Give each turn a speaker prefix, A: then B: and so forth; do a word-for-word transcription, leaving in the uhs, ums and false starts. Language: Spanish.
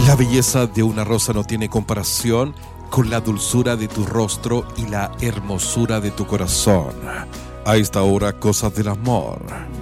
A: La belleza de una rosa no tiene comparación con la dulzura de tu rostro y la hermosura de tu corazón. A esta hora, cosas del amor.